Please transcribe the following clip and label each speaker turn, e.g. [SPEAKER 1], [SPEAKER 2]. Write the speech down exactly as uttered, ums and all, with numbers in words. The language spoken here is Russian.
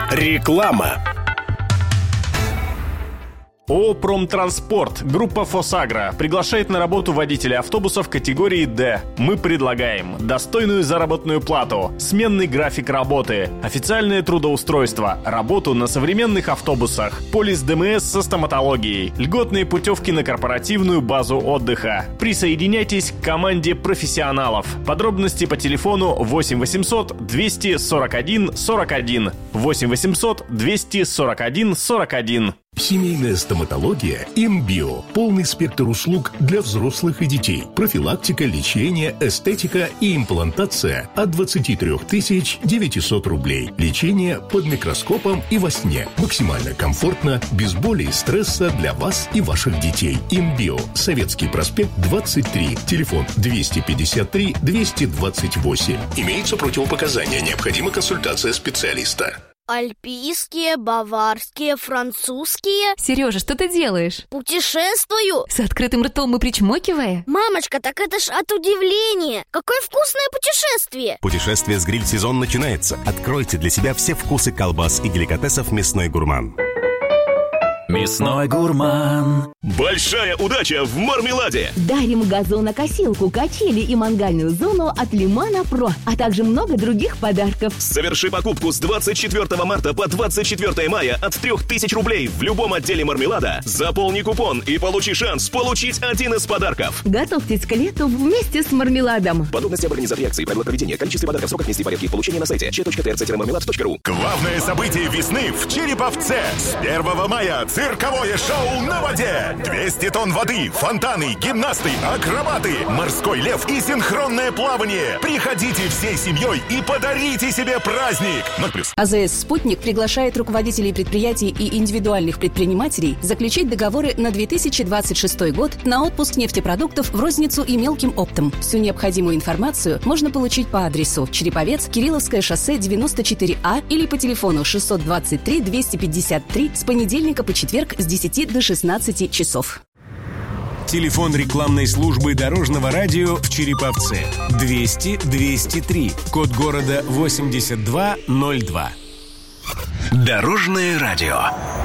[SPEAKER 1] Реклама.
[SPEAKER 2] ООО «Промтранспорт», группа «Фосагро» приглашает на работу водителей автобусов категории «Д». Мы предлагаем достойную заработную плату, сменный график работы, официальное трудоустройство, работу на современных автобусах, полис ДМС со стоматологией, льготные путевки на корпоративную базу отдыха. Присоединяйтесь к команде профессионалов. Подробности по телефону восемь восемьсот двести сорок один сорок один, восемь восемьсот двести сорок один сорок один.
[SPEAKER 3] Семейная стоматология «Имбио». Полный спектр услуг для взрослых и детей. Профилактика, лечение, эстетика и имплантация от двадцати трёх тысяч девятисот рублей. Лечение под микроскопом и во сне. Максимально комфортно, без боли и стресса для вас и ваших детей. «Имбио». Советский проспект, двадцать три. Телефон двести пятьдесят три двести двадцать восемь. Имеются противопоказания. Необходима консультация специалиста.
[SPEAKER 4] Альпийские, баварские, французские.
[SPEAKER 5] Сережа, что ты делаешь?
[SPEAKER 4] Путешествую.
[SPEAKER 5] С открытым ртом и причмокивая?
[SPEAKER 4] Мамочка, так это ж от удивления. Какое вкусное путешествие.
[SPEAKER 1] Путешествие с гриль-сезон начинается. Откройте для себя все вкусы колбас и деликатесов «Мясной гурман».
[SPEAKER 6] Мясной гурман.
[SPEAKER 7] Большая удача в мармеладе.
[SPEAKER 8] Дарим газонокосилку, качели и мангальную зону от Лимана Про, а также много других подарков.
[SPEAKER 7] Соверши покупку с двадцать четвёртого марта по двадцать четвёртое мая от трёх тысяч рублей в любом отделе мармелада. Заполни купон и получи шанс получить один из подарков.
[SPEAKER 8] Готовьтесь к лету вместе с мармеладом.
[SPEAKER 7] Подробности об организации акции, правила проведения, количестве подарков, сроках нести порядке их получения на сайте че точка тэ эр цэ мармелад точка ру.
[SPEAKER 9] Главное событие весны в Череповце. С первого мая цирковое шоу на воде. двести тонн воды, фонтаны, гимнасты, акробаты, морской лев и синхронное плавание. Приходите всей семьей и подарите себе праздник. ноль плюс.
[SPEAKER 10] АЗС «Спутник» приглашает руководителей предприятий и индивидуальных предпринимателей заключить договоры на две тысячи двадцать шестой год на отпуск нефтепродуктов в розницу и мелким оптом. Всю необходимую информацию можно получить по адресу Череповец, Кирилловское шоссе девяносто четыре А или по телефону шестьсот двадцать три двести пятьдесят три с понедельника по четверг с десяти до шестнадцати часов.
[SPEAKER 11] Телефон рекламной службы Дорожного радио в Череповце двести двести три, код города восемьдесят два ноль два.
[SPEAKER 1] Дорожное радио.